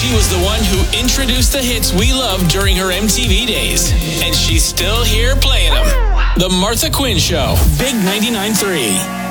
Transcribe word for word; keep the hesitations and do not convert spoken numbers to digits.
She was the one who introduced the hits we loved during her M T V days. And she's still here playing them. The Martha Quinn Show. Big ninety-nine point three.